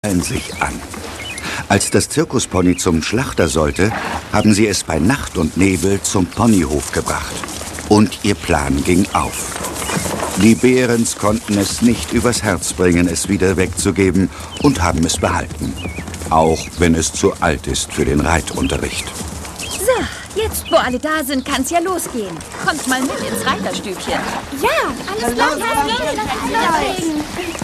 stacheln sich an. Als das Zirkuspony zum Schlachter sollte, haben sie es bei Nacht und Nebel zum Ponyhof gebracht. Und ihr Plan ging auf. Die Behrens konnten es nicht übers Herz bringen, es wieder wegzugeben und haben es behalten. Auch wenn es zu alt ist für den Reitunterricht. So, jetzt, wo alle da sind, kann's ja losgehen. Kommt mal mit ins Reiterstübchen. Ja, alles klar.